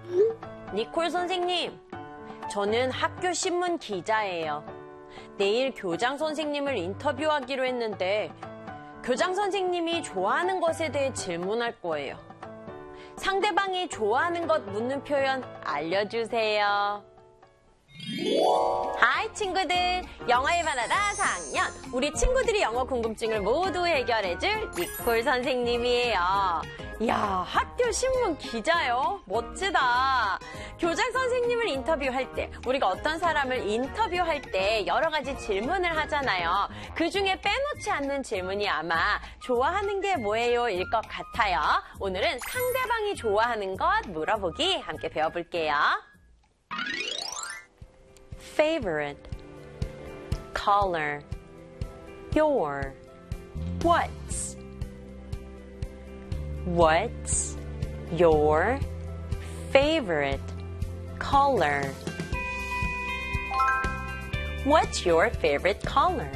니콜 선생님, 저는 학교 신문 기자예요. 내일 교장 선생님을 인터뷰하기로 했는데 교장 선생님이 좋아하는 것에 대해 질문할 거예요. 상대방이 좋아하는 것 묻는 표현 알려주세요. 하이 친구들, 영어의 바나다 4학년 우리 친구들이 영어 궁금증을 모두 해결해줄 니콜 선생님이에요. 이야, 학교 신문 기자요? 멋지다. 교장 선생님을 인터뷰할 때, 우리가 어떤 사람을 인터뷰할 때 여러 가지 질문을 하잖아요. 그 중에 빼놓지 않는 질문이 아마 좋아하는 게 뭐예요? 일 것 같아요. 오늘은 상대방이 좋아하는 것 물어보기 함께 배워볼게요. Favorite, color, your, what's your favorite color? What's your favorite color?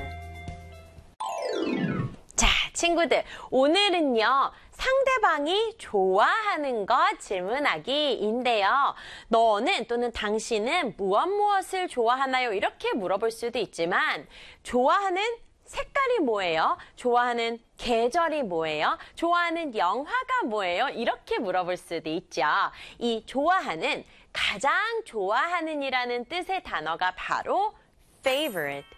자, 친구들, 오늘은요, 상대방이 좋아하는 것 질문하기인데요. 너는 또는 당신은 무엇을 좋아하나요? 이렇게 물어볼 수도 있지만 좋아하는 색깔이 뭐예요? 좋아하는 계절이 뭐예요? 좋아하는 영화가 뭐예요? 이렇게 물어볼 수도 있죠. 이 좋아하는, 가장 좋아하는 이라는 뜻의 단어가 바로 favorite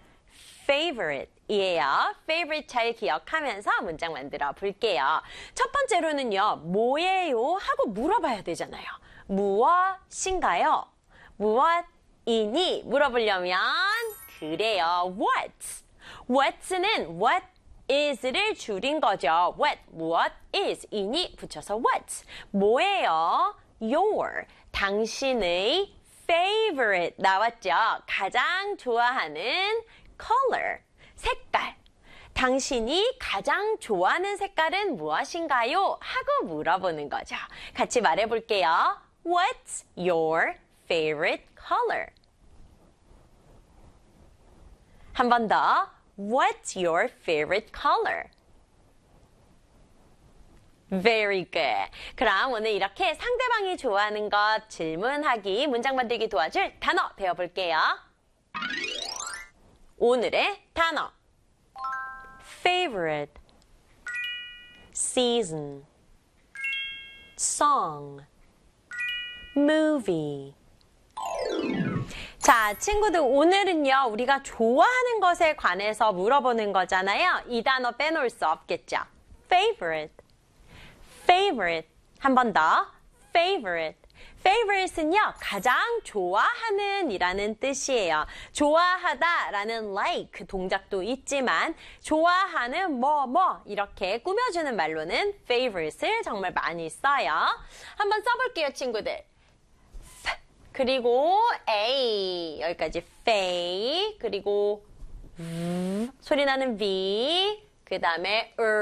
이에요. favorite 잘 기억하면서 문장 만들어 볼게요. 첫 번째로는요, 뭐예요? 하고 물어봐야 되잖아요. 무엇인가요? 무엇이니? 물어보려면 그래요. what's는 what is를 줄인 거죠. what is 이니 붙여서 what. 뭐예요? your, 당신의 favorite 나왔죠. 가장 좋아하는 color, 색깔. 당신이 가장 좋아하는 색깔은 무엇인가요? 하고 물어보는 거죠. 같이 말해볼게요. What's your favorite color? 한 번 더. What's your favorite color? Very good. 그럼 오늘 이렇게 상대방이 좋아하는 것 질문하기, 문장 만들기 도와줄 단어 배워볼게요. 오늘의 단어 favorite, season, song, movie. 자, 친구들, 오늘은요, 우리가 좋아하는 것에 관해서 물어보는 거잖아요. 이 단어 빼놓을 수 없겠죠. favorite. 한 번 더. favorite은요, 가장 좋아하는 이라는 뜻이에요. 좋아하다라는 like 동작도 있지만 좋아하는 뭐 이렇게 꾸며주는 말로는 favorite을 정말 많이 써요. 한번 써볼게요, 친구들. 그리고 A 여기까지 fay 그리고 소리 나는 V 그 다음에